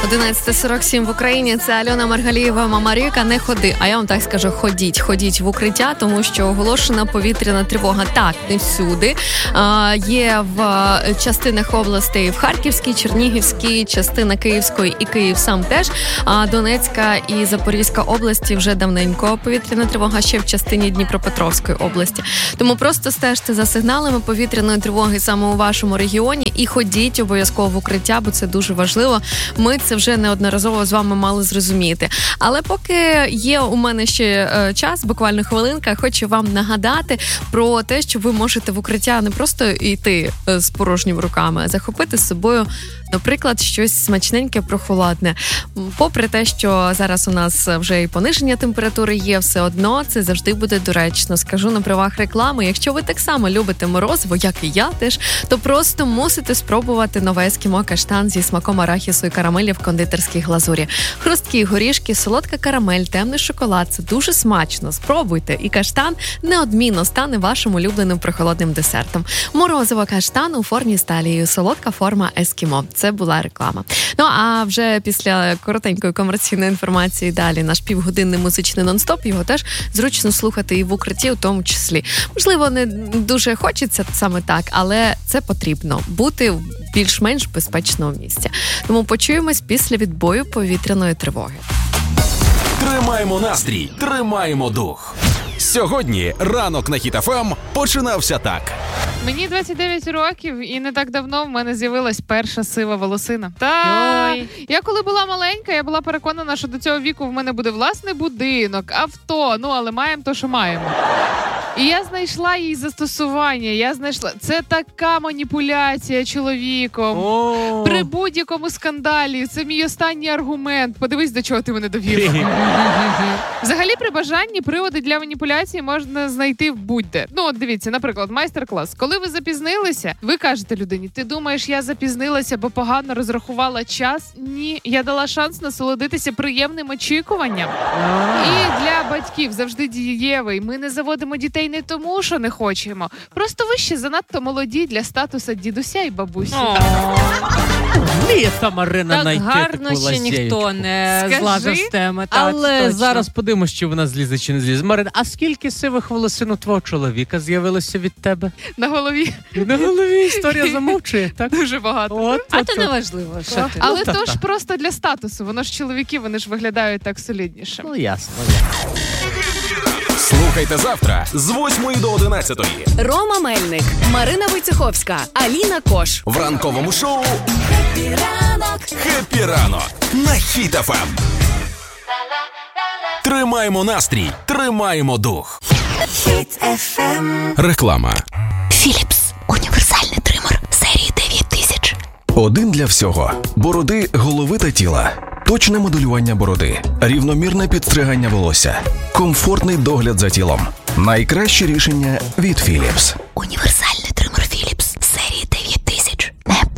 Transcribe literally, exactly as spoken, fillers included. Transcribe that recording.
одинадцята сорок сім в Україні. Це Альона Маргалієва, Мамаріка. Не ходи. А я вам так скажу, ходіть. Ходіть в укриття, тому що оголошена повітряна тривога. Так, не всюди. А, є в частинах областей в Харківській, Чернігівській, частина Київської і Київ сам теж. А Донецька і Запорізька області вже давненько повітряна тривога, ще в частині Дніпропетровської області. Тому просто стежте за сигналами повітряної тривоги саме у вашому регіоні і ходіть обов'язково в укриття, бо це дуже важливо. Ми це вже неодноразово з вами мали зрозуміти. Але поки є у мене ще час, буквально хвилинка, хочу вам нагадати про те, що ви можете в укриття не просто йти з порожніми руками, а захопити з собою, наприклад, щось смачненьке, прохолодне. Попри те, що зараз у нас вже і пониження температури є, все одно це завжди буде доречно. Скажу на правах реклами, якщо ви так само любите морозиво, як і я теж, то просто мусите спробувати нове ескімо каштан зі смаком арахісу і карамелі в кондитерській глазурі. Хрусткі горішки, солодка карамель, темний шоколад – це дуже смачно. Спробуйте, і каштан неодмінно стане вашим улюбленим прохолодним десертом. Морозиво каштан у формі з талією, солодка форма ескімо. Це була реклама. Ну, а вже після коротенької комерційної інформації далі наш півгодинний музичний нон-стоп, його теж зручно слухати і в укритті у тому числі. Можливо, не дуже хочеться саме так, але це потрібно. Бути в більш-менш безпечному місці. Тому почуємось після відбою повітряної тривоги. Тримаємо настрій, тримаємо дух. Сьогодні ранок на Хіт еф ем починався так. Мені двадцять дев'ять років, і не так давно в мене з'явилась перша сива волосина. Та я коли була маленька, я була переконана, що до цього віку в мене буде власний будинок, авто, ну але маємо то, що маємо. І я знайшла їй застосування, я знайшла... Це така маніпуляція чоловіком. О. При будь-якому скандалі. Це мій останній аргумент. Подивись, до чого ти мене довів. Взагалі, при бажанні приводи для маніпуляції можна знайти будь-де. Ну, от дивіться, наприклад, майстер-клас. Коли ви запізнилися, ви кажете людині, ти думаєш, я запізнилася, бо погано розрахувала час? Ні, я дала шанс насолодитися приємним очікуванням. І для батьків завжди дієвий. Ми не заводимо дітей не тому, що не хочемо. Просто ви ще занадто молоді для статусу дідуся і бабусі. Літа, Марина, так знайти гарно таку ще ніхто не Скажи, злазив з теми. Так, Але точно. зараз подивимося, чи вона злізе, чи не злізе. Марина, а скільки сивих волосин у твого чоловіка з'явилося від тебе? На голові На голові історія замовчує, так? дуже багато. От, А от, то от. не важливо, що ти. Але Ну, то ж та-та. просто для статусу. Воно ж чоловіки, вони ж виглядають так солідніше. Ну, ясно. Слухайте завтра з восьмої до одинадцятої Рома Мельник, Марина Войцеховська, Аліна Кош. в ранковому шоу «Хеппі ранок» на Хіт еф ем. Тримаємо настрій, тримаємо дух. Реклама. Філіпс. Універсальний тример серії дев'ять тисяч. Один для всього. Бороди, голови та тіла. Точне моделювання бороди. Рівномірне підстригання волосся. Комфортний догляд за тілом. Найкраще рішення від Philips. Універсальний тример.